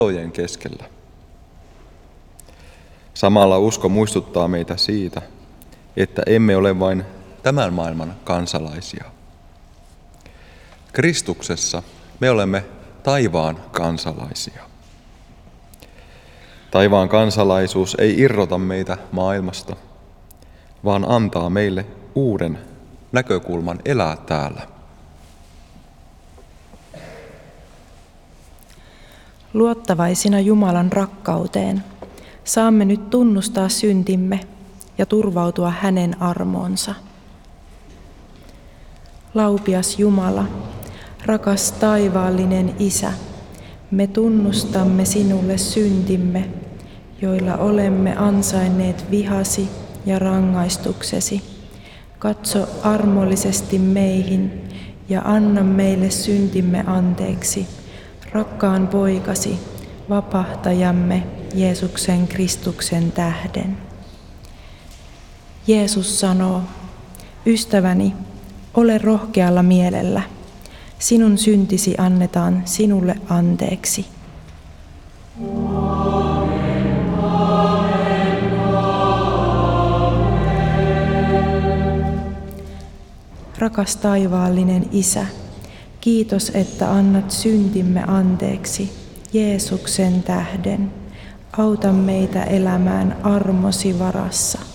olojen keskellä. Samalla usko muistuttaa meitä siitä, että emme ole vain tämän maailman kansalaisia. Kristuksessa me olemme taivaan kansalaisia. Taivaan kansalaisuus ei irrota meitä maailmasta, vaan antaa meille uuden näkökulman elää täällä. Luottavaisina Jumalan rakkauteen saamme nyt tunnustaa syntimme ja turvautua hänen armoonsa. Laupias Jumala, rakas taivaallinen Isä, me tunnustamme sinulle syntimme, joilla olemme ansainneet vihasi ja rangaistuksesi. Katso armollisesti meihin ja anna meille syntimme anteeksi, rakkaan poikasi, vapahtajamme Jeesuksen Kristuksen tähden. Jeesus sanoo, ystäväni, ole rohkealla mielellä. Sinun syntisi annetaan sinulle anteeksi. Rakas taivaallinen Isä, kiitos, että annat syntimme anteeksi Jeesuksen tähden. Auta meitä elämään armosi varassa.